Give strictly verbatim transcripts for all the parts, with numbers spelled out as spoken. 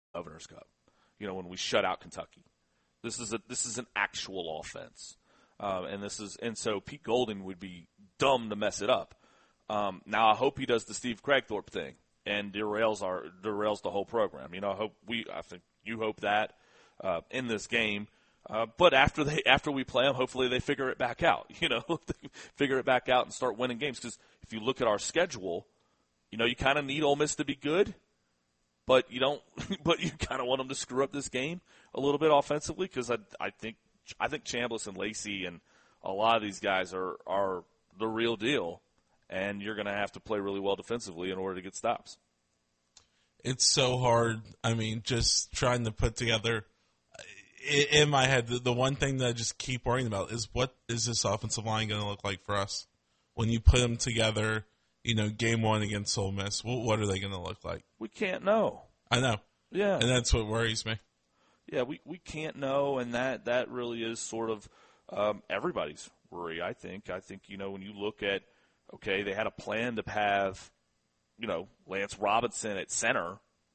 Governor's Cup, you know, when we shut out Kentucky. This is a this is an actual offense, um, and this is and so Pete Golding would be dumb to mess it up. Um, now I hope he does the Steve Cragthorpe thing and derails our derails the whole program. You know, I hope we I think you hope that uh, in this game. Uh, but after they after we play them, hopefully they figure it back out. You know, figure it back out and start winning games. Because if you look at our schedule, you know, you kind of need Ole Miss to be good, but you don't. But you kind of want them to screw up this game a little bit offensively. Because I I think I think Chambliss and Lacey and a lot of these guys are are the real deal, and you're going to have to play really well defensively in order to get stops. It's so hard. I mean, just trying to put together. In my head, the, the one thing that I just keep worrying about is what is this offensive line going to look like for us when you put them together? You know, game one against Ole Miss. What, what are they going to look like? We can't know. I know. Yeah, and that's what worries me. Yeah, we, we can't know, and that, that really is sort of um, everybody's worry. I think. I think you know when you look at okay, they had a plan to have you know Lance Robinson at center.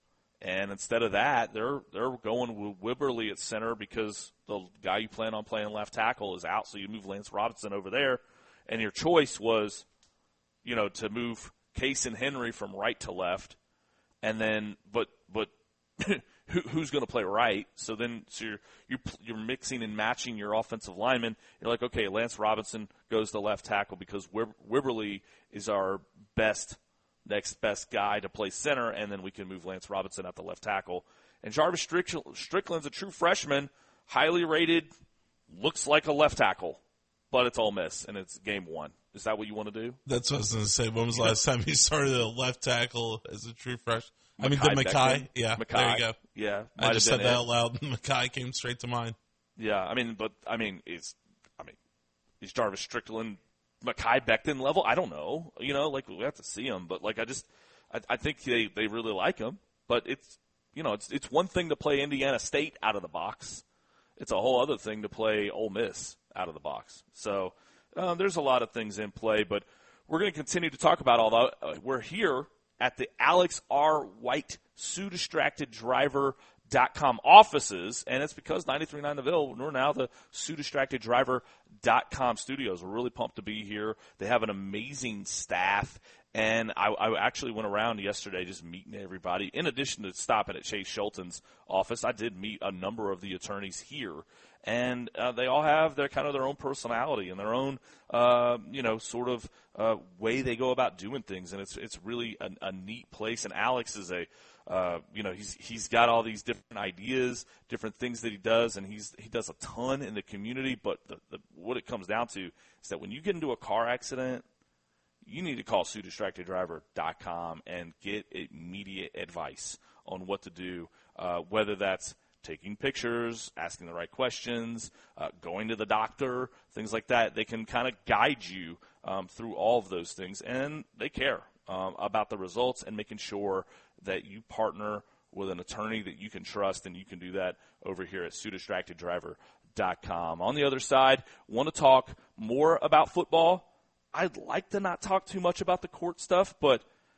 And instead of that, they're they're going with Wibberly at center because the guy you plan on playing left tackle is out, so you move Lance Robinson over there. And your choice was, you know, to move Case and Henry from right to left, and then but but who, who's going to play right? So then so you're you're you're mixing and matching your offensive linemen. You're like, okay, Lance Robinson goes to left tackle because Wibberly is our best. Next best guy to play center, and then we can move Lance Robinson at the left tackle. And Jarvis Strickland's a true freshman, highly rated, looks like a left tackle, but it's Ole Miss, and it's game one. Is that what you want to do? That's what I was going to say. When was the last time you started a left tackle as a true freshman? I mean, Mekhi the Mekhi. Yeah, Mekhi. There you go. Yeah. I just said that out loud, and Mekhi came straight to mind. Yeah, I mean, but, I mean, is, I mean, is Jarvis Strickland Mekhi Becton level? I don't know. You know, like, we have to see him. But, like, I just I, – I think they, they really like him. But it's – you know, it's it's one thing to play Indiana State out of the box. It's a whole other thing to play Ole Miss out of the box. So uh, there's a lot of things in play. But we're going to continue to talk about all that. Uh, we're here at the Alex R. White Sue Distracted Driver Dot com offices, and it's because ninety-three point nine The Ville, we're now the Sue Distracted Driver dot com studios. We're really pumped to be here. They have an amazing staff, and I, I actually went around yesterday just meeting everybody. In addition to stopping at Chase Schulten's office, I did meet a number of the attorneys here, and uh, they all have their kind of their own personality and their own, uh, you know, sort of uh, way they go about doing things, and it's it's really a, a neat place. And Alex is a Uh, you know, he's he's got all these different ideas, different things that he does, and he's he does a ton in the community. But the, the, what it comes down to is that when you get into a car accident, you need to call Sue Distracted Driver dot com and get immediate advice on what to do, uh, whether that's taking pictures, asking the right questions, uh, going to the doctor, things like that. They can kind of guide you um, through all of those things, and they care um, about the results and making sure that you partner with an attorney that you can trust, and you can do that over here at Sue Distracted Driver dot com. On the other side, want to talk more about football? I'd like to not talk too much about the court stuff, but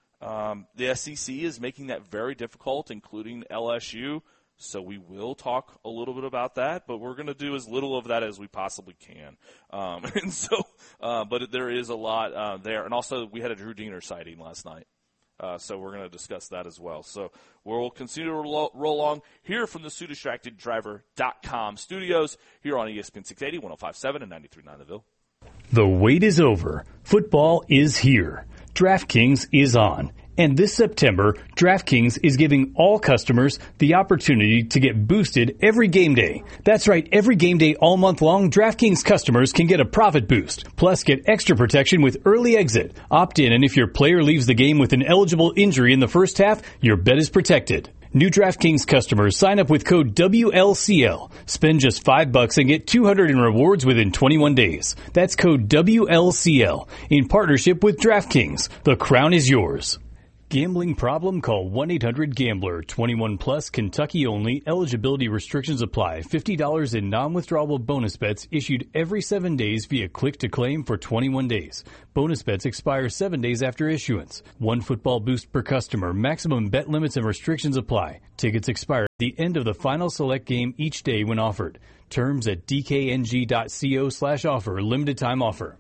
um, the S E C is making that very difficult, including L S U, so we will talk a little bit about that, but we're going to do as little of that as we possibly can. Um, and so, uh, but there is a lot uh, there. And also, we had a Drew Diener sighting last night. Uh, so we're going to discuss that as well. So we'll continue to roll, roll along here from the Sue Distracted Driver dot com studios here on E S P N six eighty, one oh five point seven, and ninety-three point nine The Ville. The wait is over. Football is here. DraftKings is on. And this September, DraftKings is giving all customers the opportunity to get boosted every game day. That's right, every game day all month long, DraftKings customers can get a profit boost. Plus, get extra protection with early exit. Opt in, and if your player leaves the game with an eligible injury in the first half, your bet is protected. New DraftKings customers sign up with code W L C L. Spend just five bucks and get two hundred in rewards within twenty-one days. That's code W L C L in partnership with DraftKings. The crown is yours. Gambling problem? Call one eight hundred gambler. twenty-one plus, Kentucky only. Eligibility restrictions apply. fifty dollars in non-withdrawable bonus bets issued every seven days via click to claim for twenty-one days. Bonus bets expire seven days after issuance. One football boost per customer. Maximum bet limits and restrictions apply. Tickets expire at the end of the final select game each day when offered. Terms at dkng.co slash offer. Limited time offer.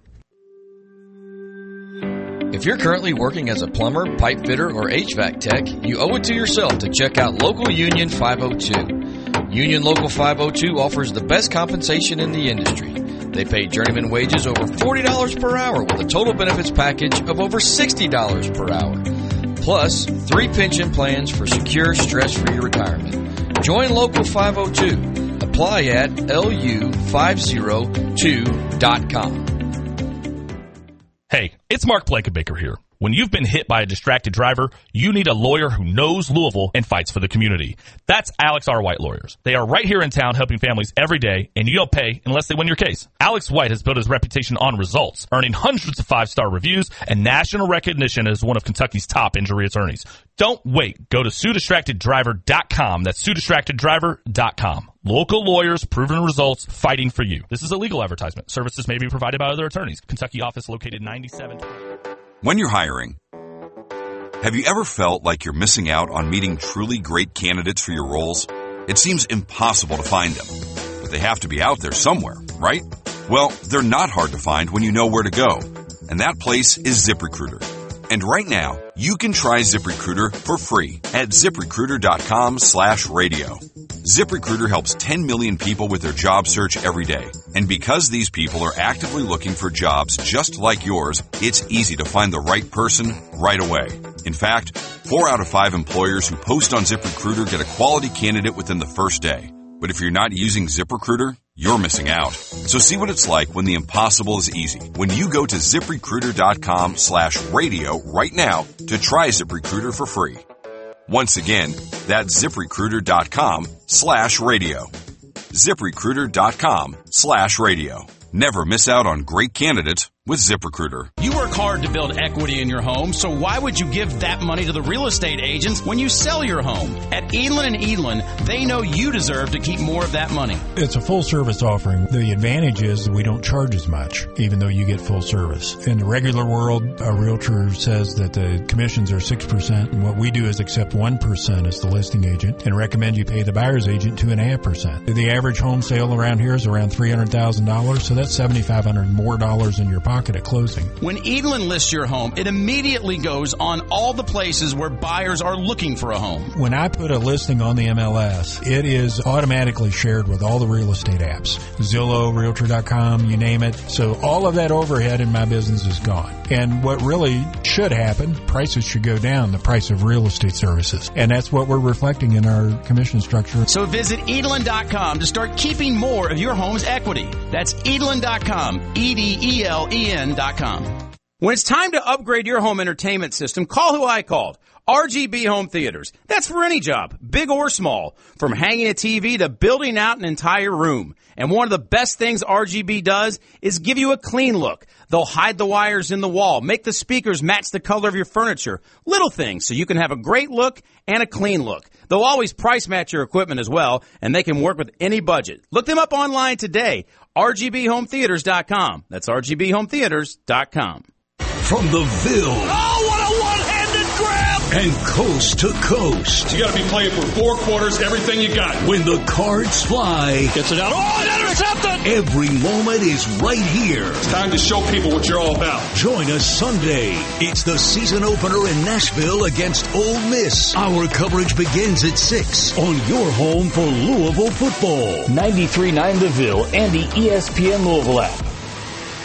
If you're currently working as a plumber, pipe fitter, or H V A C tech, you owe it to yourself to check out Local Union five oh two. Union Local five oh two offers the best compensation in the industry. They pay journeyman wages over forty dollars per hour with a total benefits package of over sixty dollars per hour. Plus, three pension plans for secure, stress-free retirement. Join Local five oh two. Apply at L U five oh two dot com. Hey, it's Mark Blankenbaker here. When you've been hit by a distracted driver, you need a lawyer who knows Louisville and fights for the community. That's Alex R. White Lawyers. They are right here in town helping families every day, and you don't pay unless they win your case. Alex White has built his reputation on results, earning hundreds of five-star reviews and national recognition as one of Kentucky's top injury attorneys. Don't wait. Go to sue distracted driver dot com. That's sue distracted driver dot com. Local lawyers, proven results, fighting for you. This is a legal advertisement. Services may be provided by other attorneys. Kentucky office located ninety-seven. When you're hiring, have you ever felt like you're missing out on meeting truly great candidates for your roles? It seems impossible to find them, but they have to be out there somewhere, right? Well, they're not hard to find when you know where to go, and that place is ZipRecruiter. And right now, you can try ZipRecruiter for free at ZipRecruiter.com slash radio. ZipRecruiter helps ten million people with their job search every day. And because these people are actively looking for jobs just like yours, it's easy to find the right person right away. In fact, four out of five employers who post on ZipRecruiter get a quality candidate within the first day. But if you're not using ZipRecruiter, you're missing out. So see what it's like when the impossible is easy. When you go to ZipRecruiter.com slash radio right now to try ZipRecruiter for free. Once again, that's ZipRecruiter.com slash radio. ZipRecruiter.com slash radio. Never miss out on great candidates with ZipRecruiter. You work hard to build equity in your home, so why would you give that money to the real estate agents when you sell your home? At Edlin and Edlin, they know you deserve to keep more of that money. It's a full-service offering. The advantage is that we don't charge as much, even though you get full service. In the regular world, a realtor says that the commissions are six percent, and what we do is accept one percent as the listing agent and recommend you pay the buyer's agent two point five percent. The average home sale around here is around three hundred thousand dollars, so that's seven thousand five hundred dollars more dollars in your pocket at closing. When Edlin lists your home, it immediately goes on all the places where buyers are looking for a home. When I put a listing on the M L S, it is automatically shared with all the real estate apps. Zillow, Realtor dot com, you name it. So all of that overhead in my business is gone. And what really should happen, prices should go down, the price of real estate services. And that's what we're reflecting in our commission structure. So visit Edlin dot com to start keeping more of your home's equity. That's Edlin dot com, E D E L E N dot com. When it's time to upgrade your home entertainment system, call who I called. R G B Home Theaters. That's for any job, big or small, from hanging a T V to building out an entire room. And one of the best things R G B does is give you a clean look. They'll hide the wires in the wall, make the speakers match the color of your furniture. Little things so you can have a great look and a clean look. They'll always price match your equipment as well, and they can work with any budget. Look them up online today, R G B home theaters dot com. That's R G B home theaters dot com. From the Ville. Oh, what a one-handed grab! And coast to coast. You got to be playing for four quarters, everything you got. When the cards fly. Gets it out. Oh, and intercepted! Every moment is right here. It's time to show people what you're all about. Join us Sunday. It's the season opener in Nashville against Ole Miss. Our coverage begins at six on your home for Louisville football. ninety-three point nine The Ville and the E S P N Louisville app.